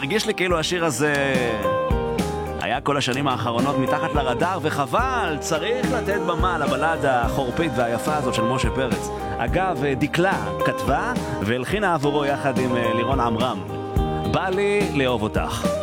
מרגיש לי כאילו השיר הזה היה כל השנים האחרונות מתחת לרדאר, וחבל, צריך לתת במה לבלדה החורפית והיפה הזאת של משה פרץ. אגב, דקלה כתבה והלחינה עבורו יחד עם לירון עמרם. בא לי לאהוב אותך.